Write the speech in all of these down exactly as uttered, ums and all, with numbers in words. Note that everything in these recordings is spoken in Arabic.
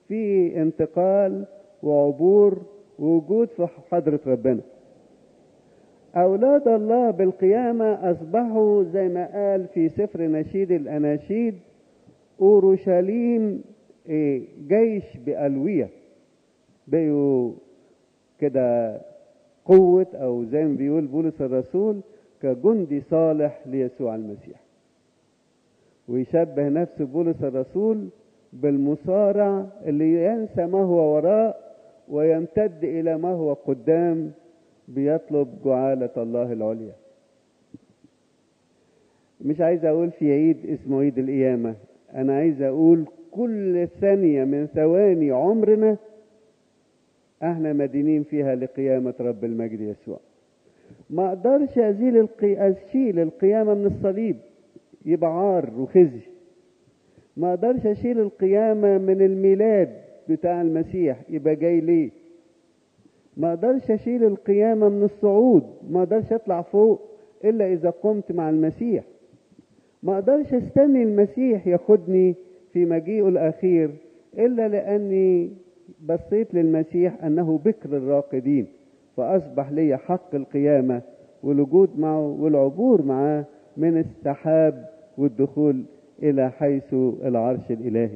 في انتقال وعبور ووجود في حضرة ربنا. أولاد الله بالقيامة أصبحوا زي ما قال في سفر نشيد الأناشيد أورشليم جيش بألوية، بقوا كده قوة، أو زي ما بيقول بولس الرسول كجندي صالح ليسوع المسيح. ويشبه نفسه بولس الرسول بالمصارع اللي ينسى ما هو وراء ويمتد إلى ما هو قدام، بيطلب جعالة الله العليا. مش عايز أقول في عيد اسمه عيد القيامة، أنا عايز أقول كل ثانية من ثواني عمرنا احنا مدينين فيها لقيامة رب المجد يسوع. ما اقدرش ازيل القي... اشيل القيامة من الصليب، يبقى عار وخزي. ما اقدرش اشيل القيامة من الميلاد بتاع المسيح، يبقى جاي ليه. ما اقدرش اشيل القيامة من الصعود، ما اقدرش اطلع فوق الا اذا قمت مع المسيح. ما اقدرش استني المسيح ياخدني في مجيئه الاخير الا لاني بصيت للمسيح انه بكر الراقدين، فاصبح لي حق القيامة والوجود معه والعبور معه من السحاب والدخول الى حيث العرش الالهي.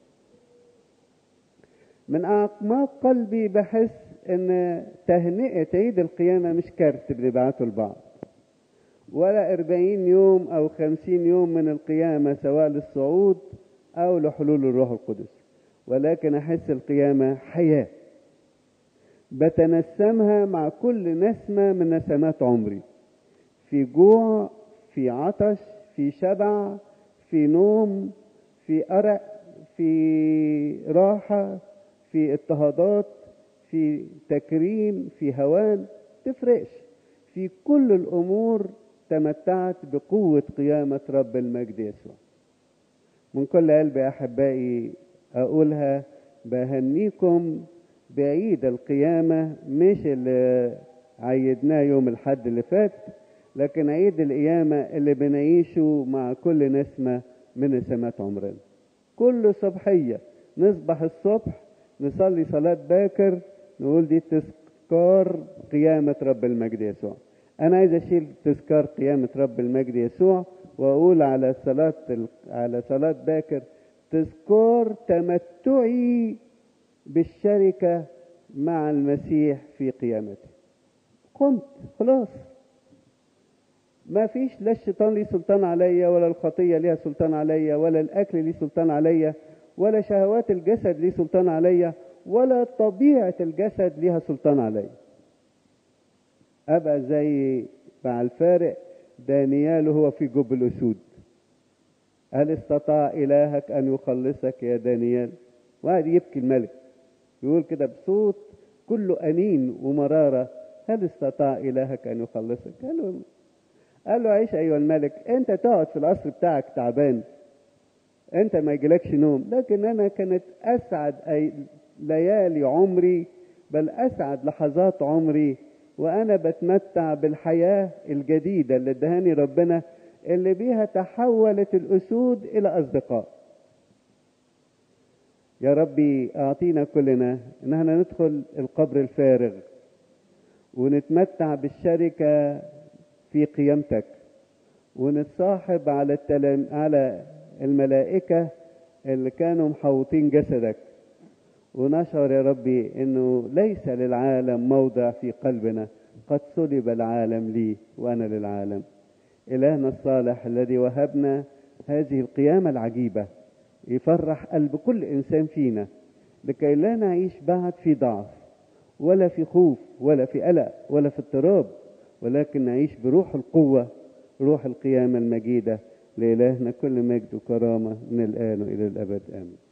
من اعماق قلبي بحس ان تهنئة عيد القيامة مش كارت بنبعته لبعض، ولا أربعين يوم او خمسين يوم من القيامة سواء للصعود او لحلول الروح القدس، ولكن احس القيامة حياة بتنسمها مع كل نسمة من نسمات عمري، في جوع، في عطش، في شبع، في نوم، في أرق، في راحة، في اضطهادات، في تكريم، في هوان، تفرقش. في كل الأمور تمتعت بقوة قيامة رب المجد يسوع. من كل قلبي أحبائي أقولها، بهنيكم بعيد القيامة، مش اللي عيدناه يوم الحد اللي فات، لكن عيد القيامة اللي بنعيشه مع كل نسمة من نسمات عمرنا. كل صبحية نصبح الصبح نصلي صلاة باكر نقول دي تذكار قيامة رب المجد يسوع. أنا عايز أشيل تذكار قيامة رب المجد يسوع وأقول على صلاة على صلاة باكر تذكار تمتعي بالشركة مع المسيح في قيامته. قمت خلاص، ما فيش، لا الشيطان ليه سلطان عليا، ولا الخطية ليها سلطان عليا، ولا الأكل ليه سلطان عليا، ولا شهوات الجسد ليه سلطان عليا، ولا طبيعة الجسد ليها سلطان عليا. أبقى زي مع الفارق دانيال هو في جب الأسود. هل استطاع إلهك أن يخلصك يا دانيال؟ وقعد يبكي الملك يقول كده بصوت كله أنين ومرارة، هل استطاع إلهك أن يخلصك؟ قال له قال له عيش أيها الملك، أنت تقعد في القصر بتاعك تعبان، أنت ما يجيلكش نوم، لكن أنا كانت أسعد أي ليالي عمري، بل أسعد لحظات عمري وأنا بتمتع بالحياة الجديدة اللي ادهاني ربنا، اللي بيها تحولت الأسود إلى أصدقاء. يا ربي أعطينا كلنا إن احنا ندخل القبر الفارغ ونتمتع بالشركة في قيامتك، ونتصاحب على التلام على الملائكة اللي كانوا محوطين جسدك، ونشعر يا ربي إنه ليس للعالم موضع في قلبنا، قد صلب العالم لي وأنا للعالم. إلهنا الصالح الذي وهبنا هذه القيامة العجيبة يفرح قلب كل إنسان فينا، لكي لا نعيش بعد في ضعف ولا في خوف ولا في قلق ولا في اضطراب، ولكن نعيش بروح القوة، روح القيامة المجيدة. لإلهنا كل مجد وكرامة من الآن وإلى الأبد، آمين.